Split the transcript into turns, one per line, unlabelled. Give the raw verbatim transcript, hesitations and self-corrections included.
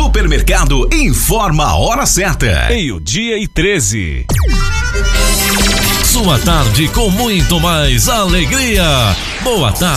Supermercado informa a hora certa.
Meio-dia e treze.
Sua tarde com muito mais alegria. Boa tarde.